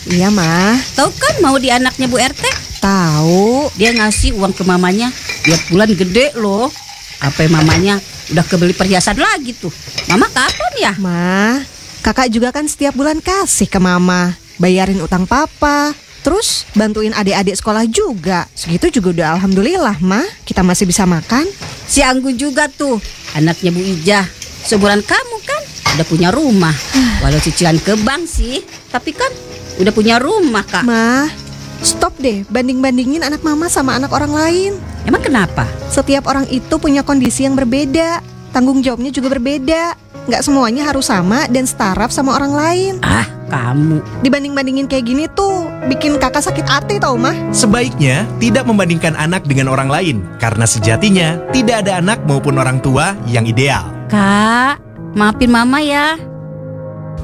Iya, Ma. Tahu kan mau di anaknya Bu RT? Tahu. Dia ngasih uang ke mamanya tiap bulan gede loh. Apa mamanya udah kebeli perhiasan lagi tuh. Mama kapan ya? Ma, kakak juga kan setiap bulan kasih ke Mama. Bayarin utang papa. Terus bantuin adik-adik sekolah juga. Segitu juga udah alhamdulillah, Ma. Kita masih bisa makan. Si Anggun juga tuh, anaknya Bu Ijah. Seumuran kamu kan udah punya rumah. Walau cicilan ke bank sih, tapi kan udah punya rumah, Kak. Ma, stop deh banding-bandingin anak Mama sama anak orang lain. Emang kenapa? Setiap orang itu punya kondisi yang berbeda. Tanggung jawabnya juga berbeda. Nggak semuanya harus sama dan setaraf sama orang lain. Ah, kamu. Dibanding-bandingin kayak gini tuh bikin kakak sakit hati tau, Mah. Sebaiknya tidak membandingkan anak dengan orang lain, karena sejatinya tidak ada anak maupun orang tua yang ideal. Kak, maafin Mama ya.